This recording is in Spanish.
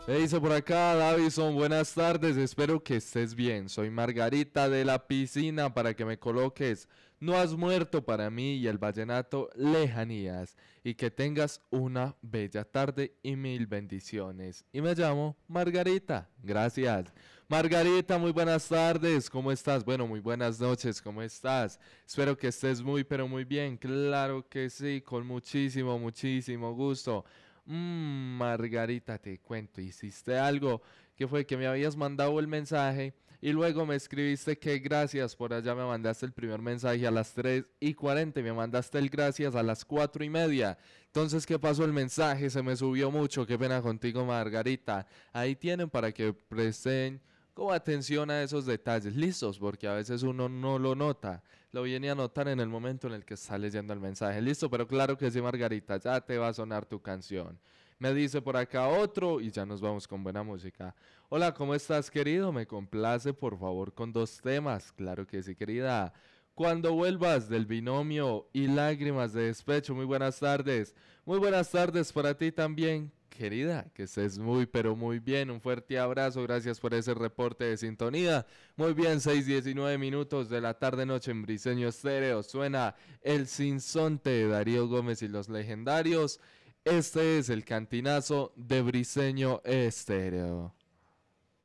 Me dice por acá Davison, buenas tardes, espero que estés bien. Soy Margarita de la piscina para que me coloques No has muerto para mí y el vallenato Lejanías. Y que tengas una bella tarde y mil bendiciones. Y me llamo Margarita, gracias. Margarita, muy buenas tardes, ¿cómo estás? Bueno, muy buenas noches, ¿cómo estás? Espero que estés muy, pero muy bien. Claro que sí, con muchísimo, muchísimo gusto. Margarita, te cuento, hiciste algo que fue que me habías mandado el mensaje y luego me escribiste que gracias, por allá me mandaste el primer mensaje a las 3:40 y me mandaste el gracias a las 4:30. Entonces, ¿qué pasó? El mensaje se me subió mucho, qué pena contigo, Margarita. Ahí tienen para que presten como atención a esos detalles, listos, porque a veces uno no lo nota, lo viene a notar en el momento en el que está leyendo el mensaje, listo, pero claro que sí, Margarita, ya te va a sonar tu canción. Me dice por acá otro y ya nos vamos con buena música. Hola, ¿cómo estás, querido? Me complace, por favor, con dos temas. Claro que sí, querida. Cuando vuelvas del binomio y lágrimas de despecho, muy buenas tardes. Muy buenas tardes para ti también, querida, que estés muy pero muy bien. Un fuerte abrazo, gracias por ese reporte de sintonía. Muy bien, 6:19 de la tarde noche en Briseño Estéreo. Suena El Sinsonte de Darío Gómez y los Legendarios. Este es el cantinazo de Briseño Estéreo.